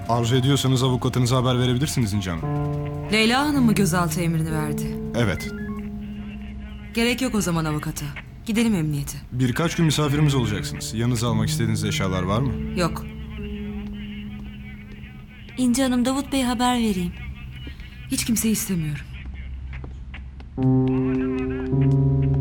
Arzu ediyorsanız avukatınıza haber verebilirsiniz İnci Hanım. Leyla Hanım mı gözaltı emrini verdi? Evet. Gerek yok o zaman avukata. Gidelim emniyete. Birkaç gün misafirimiz olacaksınız. Yanınıza almak istediğiniz eşyalar var mı? Yok. İnci Hanım, Davut Bey'e haber vereyim. Hiç kimseyi istemiyorum.